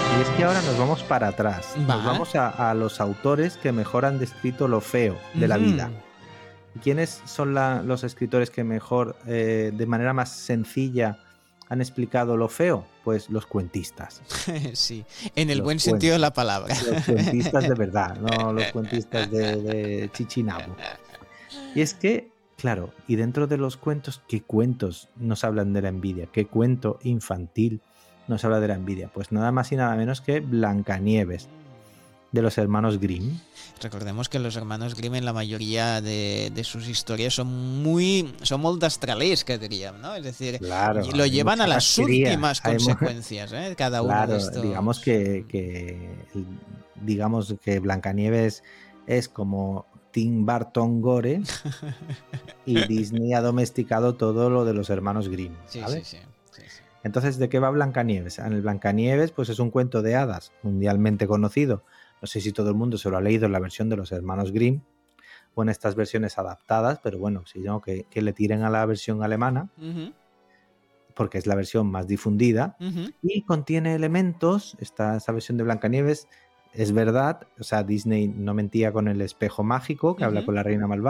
Y es que ahora nos vamos para atrás, nos Va. vamos a los autores que mejor han descrito lo feo de la vida. Ujú. ¿Y quiénes son los escritores que mejor, de manera más sencilla, han explicado lo feo? Pues los cuentistas. Sí, en el Los buen sentido de la cuentos. palabra. Los cuentistas de verdad, no los cuentistas de Chichinabo. Y es que, claro, y dentro de los cuentos, ¿qué cuentos nos hablan de la envidia? ¿Qué cuento infantil nos habla de la envidia? Pues nada más y nada menos que Blancanieves, de los hermanos Grimm. Recordemos que los hermanos Grimm en la mayoría de sus historias son molt destralescas, diríem, ¿no? Es decir, Claro, lo hay llevan a mucha las casquería. últimas consecuencias, ¿eh? Cada uno de Claro, digamos estos. digamos que Blancanieves es como Tim Burton Gore y Disney ha domesticado todo lo de los hermanos Grimm, Sí, sí, ¿vale? sí, sí, sí. Entonces, ¿de qué va Blancanieves? En el Blancanieves, pues es un cuento de hadas mundialmente conocido. No sé si todo el mundo se lo ha leído en la versión de los hermanos Grimm o en estas versiones adaptadas, pero bueno, si no, que le tiren a la versión alemana, Ujú, porque es la versión más difundida, ujú. y contiene elementos, esta versión de Blancanieves es verdad, o sea, Disney no mentía con el espejo mágico que habla Ujú. con la reina malvada,